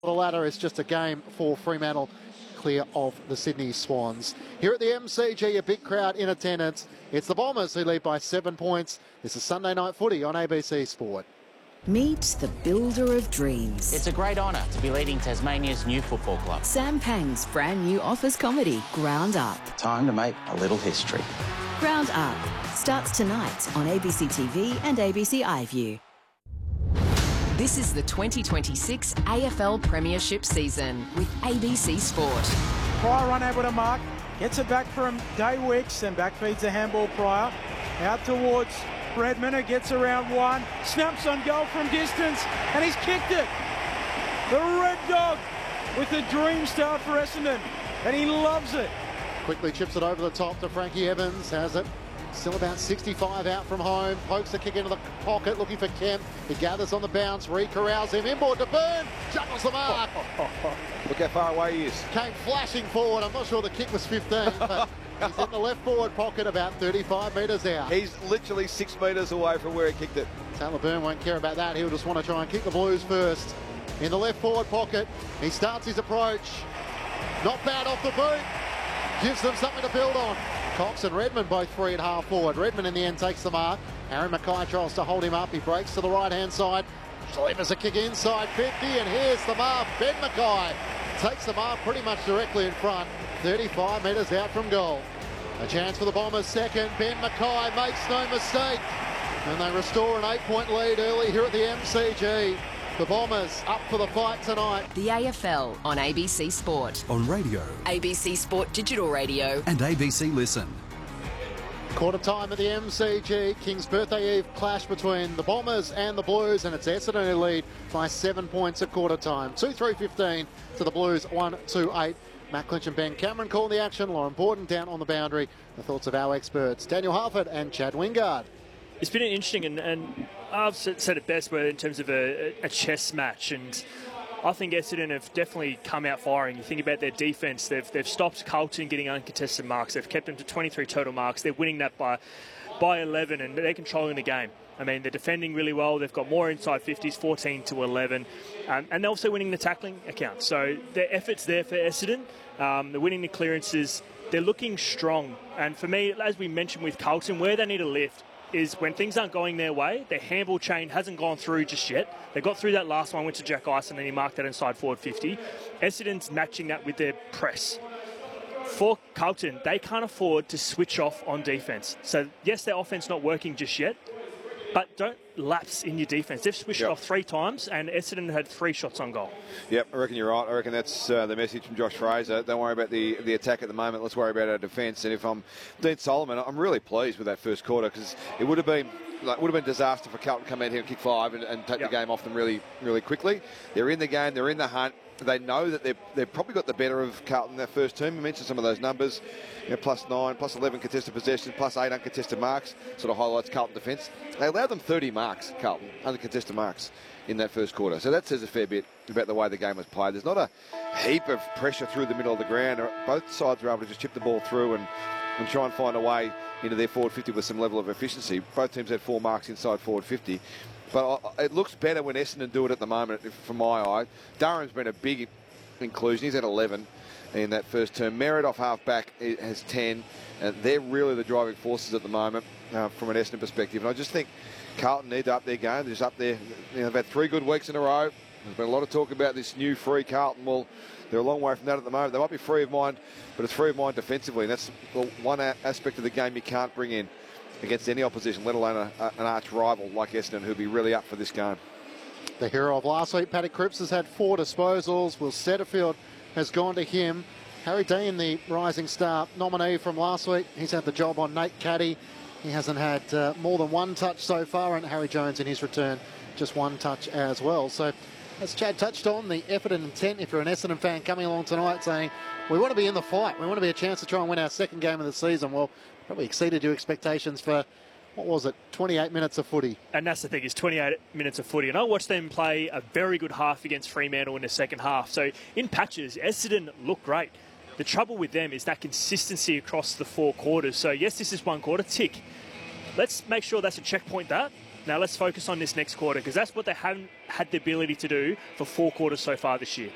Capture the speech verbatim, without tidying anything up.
The latter is just a game for Fremantle, clear of the Sydney Swans. Here at the M C G, a big crowd in attendance. It's the Bombers who lead by seven points. This is Sunday Night Footy on A B C Sport. Meet the builder of dreams. It's a great honour to be leading Tasmania's new football club. Sam Pang's brand new office comedy, Ground Up. Time to make a little history. Ground Up starts tonight on A B C T V and A B C iView. This is the twenty twenty-six A F L Premiership season with A B C Sport. Pryor unable to mark, gets it back from Day Wicks and back feeds a handball Pryor. Out towards Redmond, who gets around one, snaps on goal from distance, and he's kicked it. The Red Dog with a dream start for Essendon, and he loves it. Quickly chips it over the top to Frankie Evans, has it. Still about sixty-five out from home. Pokes the kick into the pocket, looking for Kemp. He gathers on the bounce, re-corrals him. Inboard to Byrne, juggles the mark. Look how far away he is. Came flashing forward. I'm not sure the kick was fifteen, but he's in the left forward pocket about thirty-five metres out. He's literally six metres away from where he kicked it. Taylor Byrne won't care about that. He'll just want to try and kick the Blues first. In the left forward pocket, he starts his approach. Not bad off the boot. Gives them something to build on. Cox and Redmond both free at half forward. Redmond in the end takes the mark. Aaron Mackay tries to hold him up. He breaks to the right-hand side. Delivers a kick inside fifty, and here's the mark. Ben Mackay takes the mark pretty much directly in front. thirty-five metres out from goal. A chance for the Bombers second. Ben Mackay makes no mistake. And they restore an eight-point lead early here at the M C G. The Bombers up for the fight tonight. The A F L on A B C Sport. On radio. A B C Sport Digital Radio. And A B C Listen. Quarter time at the M C G. King's Birthday Eve clash between the Bombers and the Blues, and it's Essendon who lead by seven points at quarter time. two three fifteen to the Blues, one two eight. Matt Clinch and Ben Cameron call the action. Lauren Borden down on the boundary. The thoughts of our experts, Daniel Harford and Chad Wingard. It's been interesting, and, and I've said it best in terms of a, a chess match, and I think Essendon have definitely come out firing. You think about their defence, they've they've stopped Carlton getting uncontested marks. They've kept them to twenty-three total marks. They're winning that by by eleven, and they're controlling the game. I mean, they're defending really well. They've got more inside fifties, fourteen to eleven, um, and they're also winning the tackling account. So their effort's there for Essendon. Um, they're winning the clearances. They're looking strong. And for me, as we mentioned with Carlton, where they need a lift is when things aren't going their way, their handball chain hasn't gone through just yet. They got through that last one, went to Jack Ice, and then he marked that inside forward fifty. Essendon's matching that with their press. For Carlton, they can't afford to switch off on defence. So, yes, their offence not working just yet, but don't lapse in your defence. They've switched Yep. off three times, and Essendon had three shots on goal. Yep, I reckon you're right. I reckon that's uh, the message from Josh Fraser. Don't worry about the the attack at the moment. Let's worry about our defence. And if I'm Dean Solomon, I'm really pleased with that first quarter, because it would have been like would have been a disaster for Carlton to come out here and kick five and, and take Yep. the game off them really, really quickly. They're in the game. They're in the hunt. They know that they've, they've probably got the better of Carlton in their first team. We mentioned some of those numbers, you know, plus nine, plus eleven contested possessions, plus eight uncontested marks, sort of highlights Carlton defence. They allowed them thirty marks, Carlton, uncontested marks in that first quarter. So that says a fair bit about the way the game was played. There's not a heap of pressure through the middle of the ground. Both sides were able to just chip the ball through and, and try and find a way into their forward fifty with some level of efficiency. Both teams had four marks inside forward fifty. But it looks better when Essendon do it at the moment, from my eye. Durham's been a big inclusion. He's at eleven in that first term. Merritt off half-back has ten. Uh, they're really the driving forces at the moment uh, from an Essendon perspective. And I just think Carlton need to up their game. They're just up there. You know, they've had three good weeks in a row. There's been a lot of talk about this new free Carlton. Well, they're a long way from that at the moment. They might be free of mind, but it's free of mind defensively. And that's the one a- aspect of the game you can't bring in against any opposition, let alone a, a, an arch rival like Essendon, who'll be really up for this game. The hero of last week, Paddy Cripps, has had four disposals. Will Setterfield has gone to him. Harry Dean, the rising star nominee from last week, he's had the job on Nate Caddy. He hasn't had uh, more than one touch so far, and Harry Jones in his return, just one touch as well. So, as Chad touched on, the effort and intent, if you're an Essendon fan coming along tonight saying, we want to be in the fight, we want to be a chance to try and win our second game of the season, well, probably exceeded your expectations for, what was it, twenty-eight minutes of footy. And that's the thing, is twenty-eight minutes of footy. And I watched them play a very good half against Fremantle in the second half. So in patches, Essendon looked great. The trouble with them is that consistency across the four quarters. So yes, this is one quarter, tick. Let's make sure that's a checkpoint that. Now let's focus on this next quarter, because that's what they haven't had the ability to do for four quarters so far this year.